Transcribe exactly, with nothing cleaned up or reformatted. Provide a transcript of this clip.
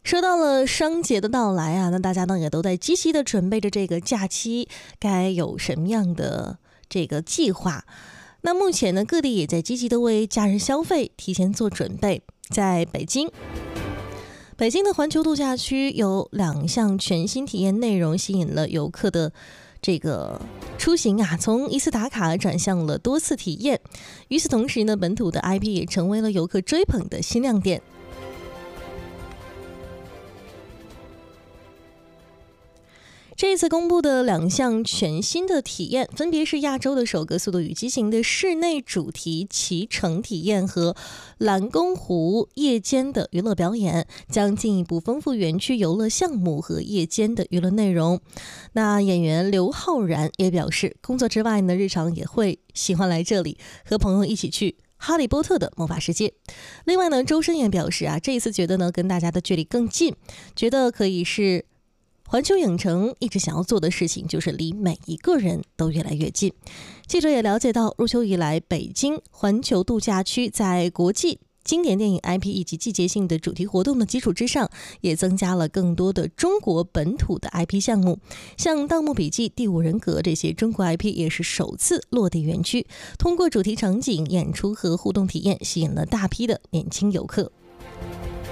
说到了双节的到来啊，那大家呢也都在积极的准备着这个假期该有什么样的这个计划。那目前呢，各地也在积极的为假日消费提前做准备。在北京，北京的环球度假区有两项全新体验内容吸引了游客的这个出行啊，从一次打卡转向了多次体验。与此同时呢，本土的 I P 也成为了游客追捧的新亮点。这一次公布的两项全新的体验，分别是亚洲的首个《速度与激情》的室内主题骑乘体验和蓝宫湖夜间的娱乐表演，将进一步丰富园区游乐项目和夜间的娱乐内容。那演员刘昊然也表示，工作之外呢，日常也会喜欢来这里和朋友一起去哈利波特的魔法世界。另外呢，周深也表示啊，这一次觉得呢跟大家的距离更近，觉得可以是环球影城一直想要做的事情，就是离每一个人都越来越近。记者也了解到，入秋以来，北京环球度假区在国际经典电影 I P 以及季节性的主题活动的基础之上，也增加了更多的中国本土的 I P 项目，像《盗墓笔记》、《第五人格》这些中国 I P 也是首次落地园区，通过主题场景、演出和互动体验，吸引了大批的年轻游客。